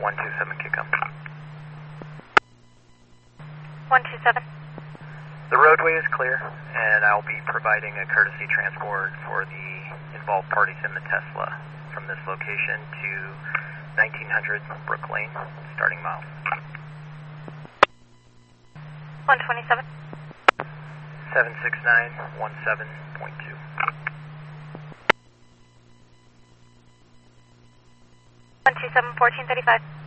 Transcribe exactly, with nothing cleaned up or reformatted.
one two seven, kick up. one two seven. The roadway is clear, and I'll be providing a courtesy transport for the involved parties in the Tesla from this location to nineteen hundred Brook Lane, starting mile. one twenty-seven. seven six nine one seven point two. one two seven, fourteen thirty-five.